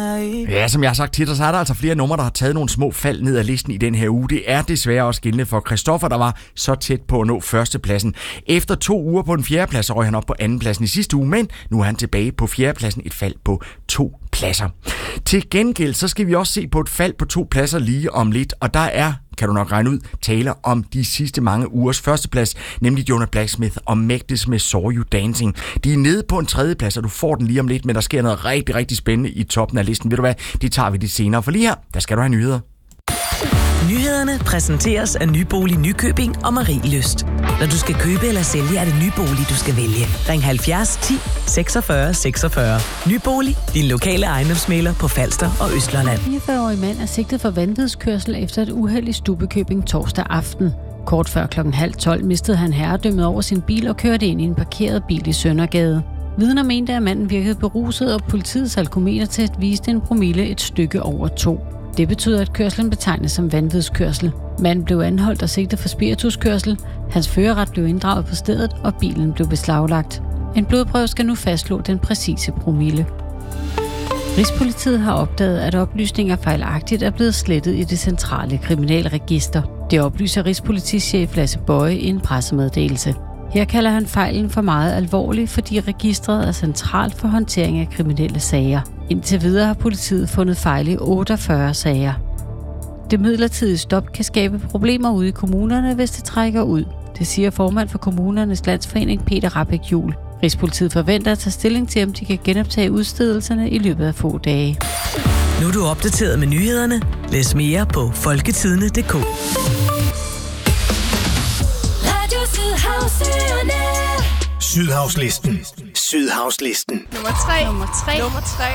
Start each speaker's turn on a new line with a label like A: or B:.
A: Ja, som jeg har sagt til dig, så er der altså flere numre, der har taget nogle små fald ned ad listen i den her uge. Det er desværre også gældende for Christoffer, der var så tæt på at nå førstepladsen. Efter 2 uger på en fjerdeplads, så røg han op på andenpladsen i sidste uge, men nu er han tilbage på fjerdepladsen, et fald på 2 pladser. Til gengæld, så skal vi også se på et fald på 2 pladser lige om lidt, og der er, kan du nok regne ud, taler om de sidste mange ugers førsteplads, nemlig Jonah Blacksmith og Magdes med Saw You Dancing. De er nede på en 3. plads, og du får den lige om lidt, men der sker noget rigtig, rigtig spændende i toppen af listen. Ved du hvad, det tager vi lidt senere, for lige her, der skal du have nyheder.
B: Nyhederne præsenteres af Nybolig Nykøbing og Marie Lyst. Når du skal købe eller sælge, er det Nybolig, du skal vælge. Ring 70 10 46 46. Nybolig, din lokale ejendomsmægler på Falster og Østlandet.
C: 44-årig mand er sigtet for vanvidskørsel efter et uheld i Stubbekøbing torsdag aften. Kort før 11:30 mistede han herredømmet over sin bil og kørte ind i en parkeret bil i Søndergade. Vidner mente, at manden virkede beruset, og politiets alkometertest viste en promille et stykke over 2. Det betyder, at kørslen betegnes som vanvidskørsel. Manden blev anholdt og sigtet for spirituskørsel. Hans førerret blev inddraget på stedet, og bilen blev beslaglagt. En blodprøve skal nu fastslå den præcise promille. Rigspolitiet har opdaget, at oplysninger fejlagtigt er blevet slettet i det centrale kriminalregister. Det oplyser Rigspolitichef Lasse Bøje i en pressemeddelelse. Her kalder han fejlen for meget alvorlig, fordi registret er centralt for håndtering af kriminelle sager. Indtil videre har politiet fundet fejl i 48 sager. Det midlertidige stop kan skabe problemer ude i kommunerne, hvis det trækker ud. Det siger formand for Kommunernes Landsforening Peter Rahbæk Juhl. Rigspolitiet forventer at tage stilling til, om de kan genoptage udstedelserne i løbet af få dage.
B: Nu er du opdateret med nyhederne. Læs mere på folketidende.dk.
D: Sydhavslisten. Sydhavslisten.
E: Nummer 3.